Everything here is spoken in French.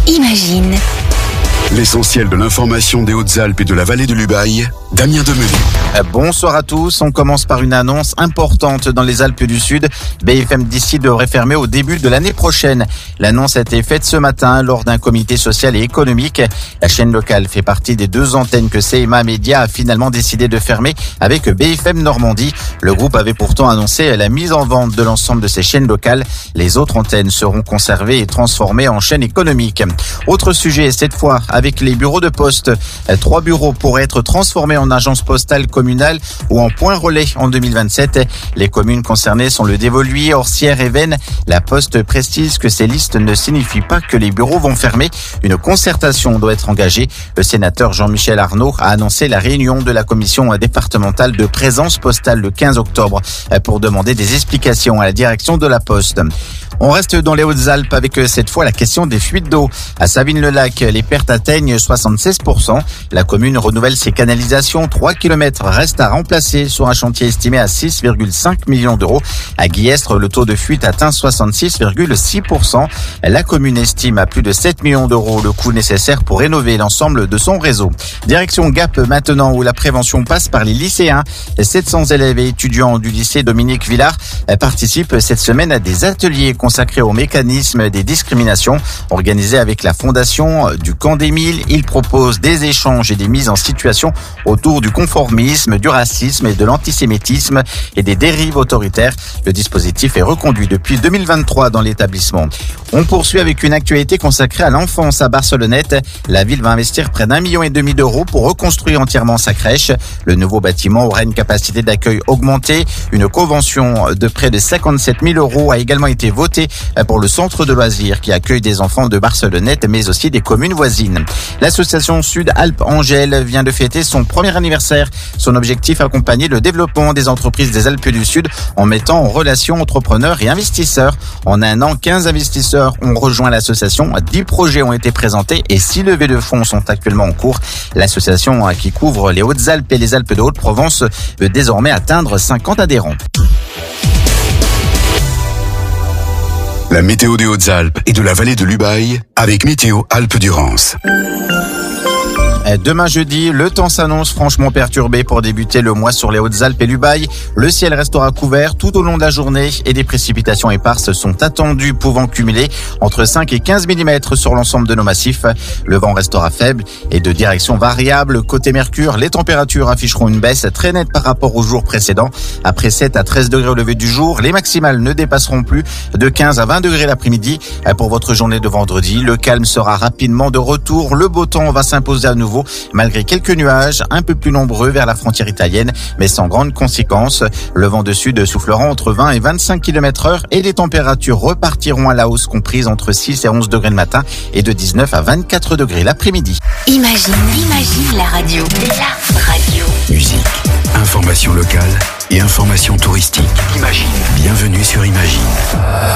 Imagine. L'essentiel de l'information des Hautes-Alpes et de la vallée de l'Ubaye, Damien Demenu. Bonsoir à tous, on commence par une annonce importante dans les Alpes du Sud. BFM d'ici devrait fermer au début de l'année prochaine. L'annonce a été faite ce matin lors d'un comité social et économique. La chaîne locale fait partie des 2 antennes que CMA Média a finalement décidé de fermer avec BFM Normandie. Le groupe avait pourtant annoncé la mise en vente de l'ensemble de ces chaînes locales. Les autres antennes seront conservées et transformées en chaînes économiques. Autre sujet, cette fois avec les bureaux de poste. 3 bureaux pourraient être transformés en agences postales communales ou en points relais en 2027. Les communes concernées sont le Dévoluy, Orsières et Veynes. La Poste précise que ces listes ne signifient pas que les bureaux vont fermer. Une concertation doit être engagée. Le sénateur Jean-Michel Arnaud a annoncé la réunion de la commission départementale de présence postale le 15 octobre pour demander des explications à la direction de la Poste. On reste dans les Hautes-Alpes avec cette fois la question des fuites d'eau. À Savines-le-Lac, les pertes atteignent 76%. La commune renouvelle ses canalisations. 3 km restent à remplacer sur un chantier estimé à 6,5 millions d'euros. À Guillestre, le taux de fuite atteint 66,6%. La commune estime à plus de 7 millions d'euros le coût nécessaire pour rénover l'ensemble de son réseau. Direction Gap maintenant, où la prévention passe par les lycéens. 700 élèves et étudiants du lycée Dominique Villard participent cette semaine à des ateliers consacré au mécanisme des discriminations. Organisé avec la fondation du Camp d'Émile, il propose des échanges et des mises en situation autour du conformisme, du racisme et de l'antisémitisme et des dérives autoritaires. Le dispositif est reconduit depuis 2023 dans l'établissement. On poursuit avec une actualité consacrée à l'enfance à Barcelonnette. La ville va investir près d'1,5 million d'euros pour reconstruire entièrement sa crèche. Le nouveau bâtiment aura une capacité d'accueil augmentée. Une convention de près de 57 000 euros a également été votée pour le centre de loisirs qui accueille des enfants de Barcelonnette mais aussi des communes voisines. L'association Sud-Alpes-Angèle vient de fêter son premier anniversaire. Son objectif, accompagner le développement des entreprises des Alpes du Sud en mettant en relation entrepreneurs et investisseurs. En un an, 15 investisseurs ont rejoint l'association, 10 projets ont été présentés et 6 levées de fonds sont actuellement en cours. L'association qui couvre les Hautes-Alpes et les Alpes de Haute-Provence veut désormais atteindre 50 adhérents. La météo des Hautes-Alpes et de la vallée de l'Ubaye avec Météo Alpes-Durance. Demain jeudi, le temps s'annonce franchement perturbé pour débuter le mois sur les Hautes-Alpes et l'Ubaye. Le ciel restera couvert tout au long de la journée et des précipitations éparses sont attendues, pouvant cumuler entre 5 et 15 mm sur l'ensemble de nos massifs. Le vent restera faible et de direction variable. Côté Mercure, les températures afficheront une baisse très nette par rapport au jour précédent. Après 7 à 13 degrés au lever du jour, les maximales ne dépasseront plus de 15 à 20 degrés l'après-midi. Pour votre journée de vendredi, le calme sera rapidement de retour. Le beau temps va s'imposer à nouveau, malgré quelques nuages un peu plus nombreux vers la frontière italienne, mais sans grandes conséquences. Le vent de sud soufflera entre 20 et 25 km/h et les températures repartiront à la hausse, comprises entre 6 et 11 degrés le matin et de 19 à 24 degrés l'après-midi. Imagine la radio. La radio. Musique, information locale et information touristique. Imagine. Bienvenue sur Imagine.